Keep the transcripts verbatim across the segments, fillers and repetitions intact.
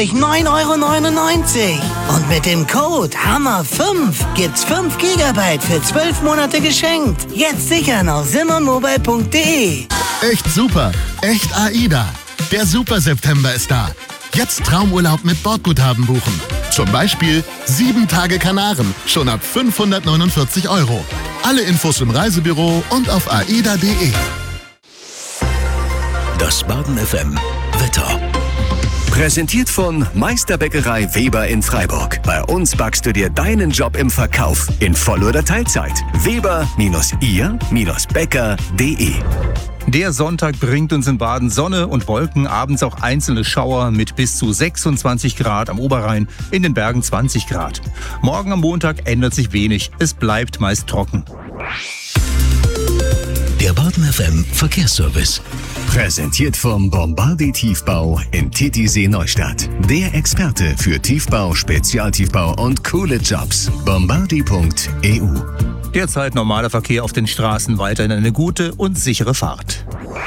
monatlich neun Euro neunundneunzig. Und mit dem Code Hammer fünf gibt's fünf Gigabyte für zwölf Monate geschenkt. Jetzt sichern auf simmermobile punkt de. Echt super. Echt AIDA. Der Super September ist da. Jetzt Traumurlaub mit Bordguthaben buchen. Zum Beispiel sieben Tage Kanaren, schon ab fünfhundertneunundvierzig Euro. Alle Infos im Reisebüro und auf aida punkt de. Das Baden F M Wetter. Präsentiert von Meisterbäckerei Weber in Freiburg. Bei uns backst du dir deinen Job im Verkauf in Voll- oder Teilzeit. Weber ihr Bäcker punkt de. Der Sonntag bringt uns in Baden Sonne und Wolken, abends auch einzelne Schauer mit bis zu sechsundzwanzig Grad am Oberrhein, in den Bergen zwanzig Grad. Morgen am Montag ändert sich wenig, es bleibt meist trocken. Der Baden F M Verkehrsservice. Präsentiert vom Bombardi Tiefbau in Titisee Neustadt. Der Experte für Tiefbau, Spezialtiefbau und coole Jobs. bombardi punkt e u. Derzeit normaler Verkehr auf den Straßen, weiterhin eine gute und sichere Fahrt.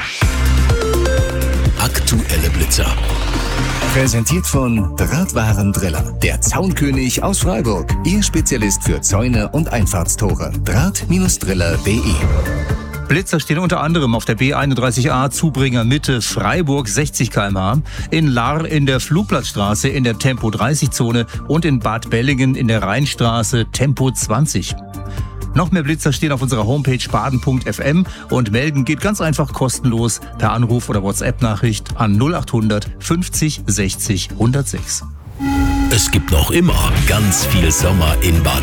Aktuelle Blitzer. Präsentiert von Drahtwarendriller, der Zaunkönig aus Freiburg. Ihr Spezialist für Zäune und Einfahrtstore. Draht Driller punkt de. Blitzer stehen unter anderem auf der B einunddreißig A Zubringer Mitte Freiburg sechzig Kilometer pro Stunde, in Lahr in der Flugplatzstraße in der Tempo dreißig Zone und in Bad Bellingen in der Rheinstraße Tempo zwanzig. Noch mehr Blitzer stehen auf unserer Homepage baden punkt f m und melden geht ganz einfach kostenlos per Anruf oder WhatsApp-Nachricht an null achthundert fünfzig sechzig hundertsechs. Es gibt noch immer ganz viel Sommer in Baden.